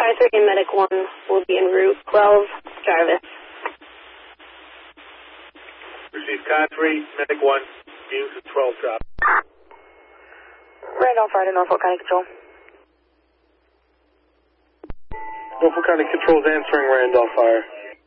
Car 3 and Medic 1 will be en route, 12 Jarvis. Received Car 3, Medic 1, views at 12 Jarvis. Randolph Fire to Norfolk County Control. Norfolk County Control is answering Randolph Fire.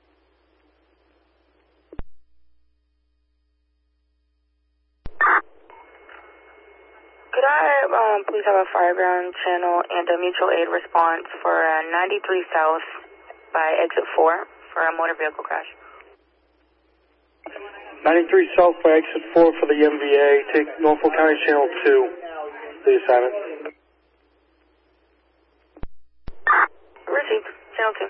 Could I please have a fireground channel and a mutual aid response for 93 South by exit 4 for a motor vehicle crash? 93 South by exit 4 for the MVA. Take Norfolk County Channel 2. The assignment. Received. Channel 2.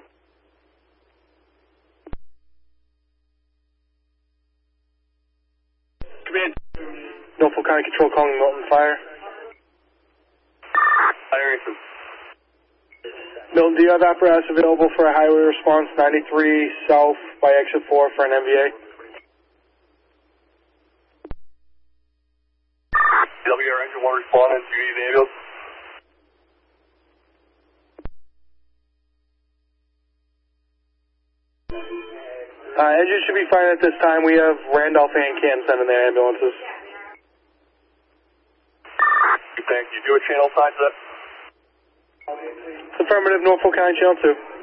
Command. Norfolk County Control calling Milton Fire. Fire answer. Milton, do you have apparatus available for a highway response 93 South by exit 4 for an MVA? WR engine 1 responding. Do you need an ambulance? Engine should be fine at this time. We have Randolph and Canton sending their ambulances. Thank you. Do a channel sign for that? Affirmative, Norfolk County Channel 2.